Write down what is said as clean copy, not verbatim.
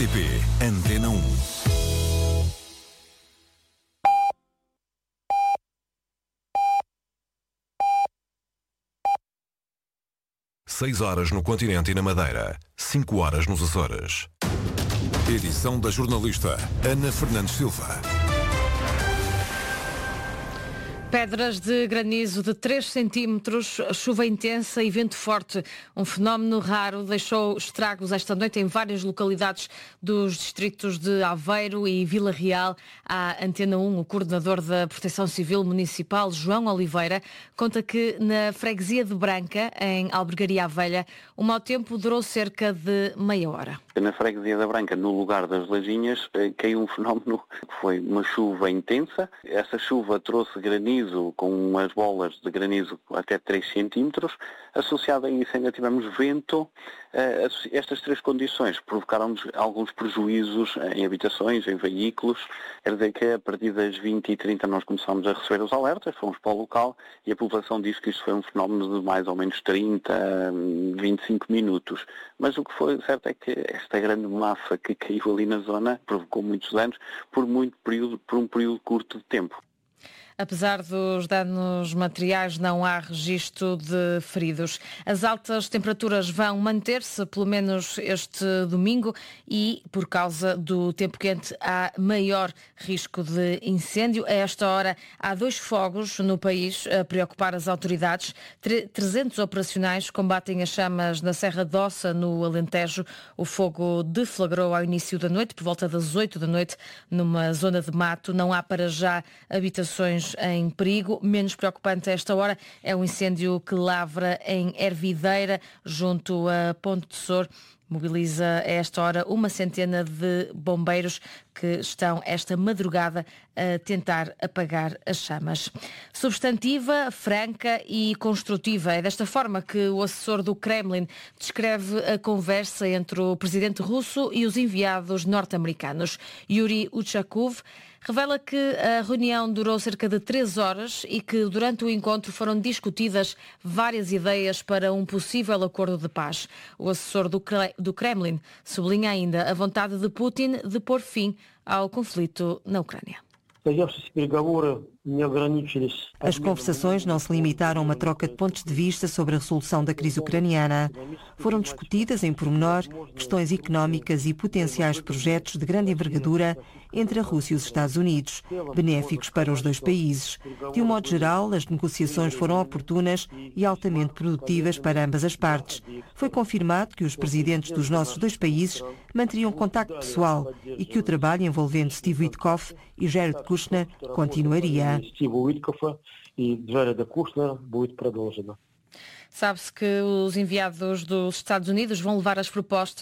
RTP Antena 1. Seis horas no continente e na Madeira, 5 horas nos Açores. Edição da jornalista Ana Fernandes Silva. Pedras de granizo de 3 centímetros, chuva intensa e vento forte. Um fenómeno raro deixou estragos esta noite em várias localidades dos distritos de Aveiro e Vila Real. À Antena 1, o coordenador da Proteção Civil Municipal, João Oliveira, conta que na freguesia de Branca, em Albergaria à Velha, o mau tempo durou cerca de meia hora. Na freguesia da Branca, no lugar das Lajinhas, caiu um fenómeno que foi uma chuva intensa. Essa chuva trouxe granizo com umas bolas de granizo até 3 centímetros. Associado a isso ainda tivemos vento. Estas 3 condições provocaram-nos alguns prejuízos em habitações, em veículos. Quer dizer que a partir das 20h30 nós começámos a receber os alertas, fomos para o local e a população disse que isto foi um fenómeno de mais ou menos 30, 25 minutos. Mas o que foi certo é que esta grande massa que caiu ali na zona provocou muitos danos por um período curto de tempo. Apesar dos danos materiais, não há registro de feridos. As altas temperaturas vão manter-se, pelo menos este domingo, e, por causa do tempo quente, há maior risco de incêndio. A esta hora, há 2 fogos no país a preocupar as autoridades. 300 operacionais combatem as chamas na Serra d'Ossa, no Alentejo. O fogo deflagrou ao início da noite, por volta das 8 da noite, numa zona de mato. Não há para já habitações em perigo. Menos preocupante a esta hora é o incêndio que lavra em Hervideira, junto a Ponte de Sor. Mobiliza a esta hora uma centena de bombeiros que estão esta madrugada a tentar apagar as chamas. Substantiva, franca e construtiva. É desta forma que o assessor do Kremlin descreve a conversa entre o presidente russo e os enviados norte-americanos. Yuri Uchakov revela que a reunião durou cerca de 3 horas e que durante o encontro foram discutidas várias ideias para um possível acordo de paz. O assessor do Kremlin sublinha ainda a vontade de Putin de pôr fim ao conflito na Ucrânia. As conversações não se limitaram a uma troca de pontos de vista sobre a resolução da crise ucraniana. Foram discutidas em pormenor questões económicas e potenciais projetos de grande envergadura entre a Rússia e os Estados Unidos, benéficos para os 2 países. De um modo geral, as negociações foram oportunas e altamente produtivas para ambas as partes. Foi confirmado que os presidentes dos nossos 2 países manteriam contacto pessoal e que o trabalho envolvendo Steve Witkoff e Jared Kushner continuaria. Sabe-se que os enviados dos Estados Unidos vão levar as propostas